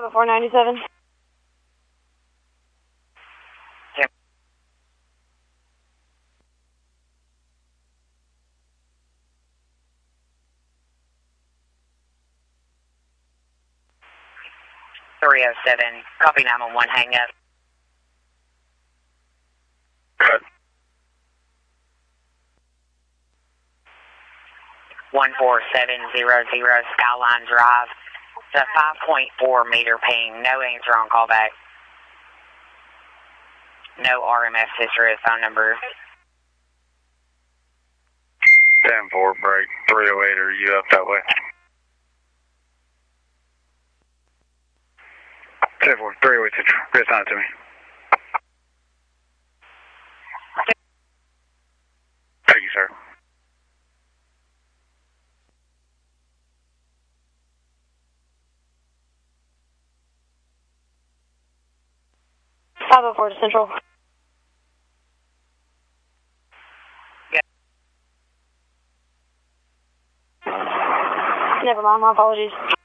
50497. Yep. .307, copy 911, hang up. Good. 14700 Skyline Drive. It's a 5.4 meter ping. No answer on callback. No RMS history of phone number. 10-4, break 308, are you up that way? 10-4, 308, reassign it to me. Thank you, sir. Five oh four to Central. Yeah. Never mind, my apologies.